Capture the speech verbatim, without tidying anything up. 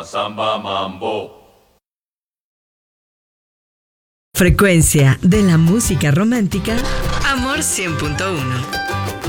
rumba, samba, mambo. Frecuencia de la música romántica, Amor cien punto uno.